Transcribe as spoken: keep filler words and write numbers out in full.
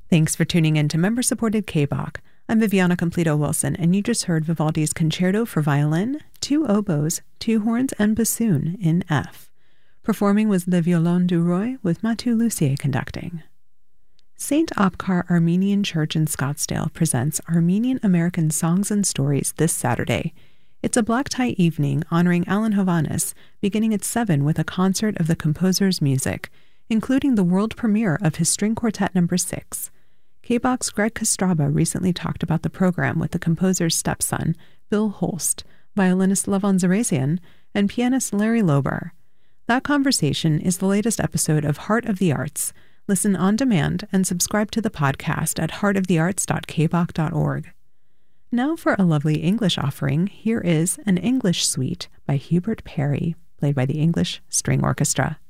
Thanks for tuning in to member-supported K-Bach. I'm Viviana Completo-Wilson, and you just heard Vivaldi's Concerto for Violin, Two Oboes, Two Horns, and Bassoon in F. Performing was Le Violon du Roi with Mathieu Lussier conducting. Saint Apkar Armenian Church in Scottsdale presents Armenian American Songs and Stories this Saturday. It's a black tie evening honoring Alan Hovhaness, beginning at seven with a concert of the composer's music, including the world premiere of his String Quartet number six. K-Bach's Greg Kostraba recently talked about the program with the composer's stepson, Bill Holst, violinist Levon Zarazian, and pianist Larry Lober. That conversation is the latest episode of Heart of the Arts. Listen on demand and subscribe to the podcast at heart of the arts dot k bach dot org. Now for a lovely English offering, here is An English Suite by Hubert Parry, played by the English String Orchestra.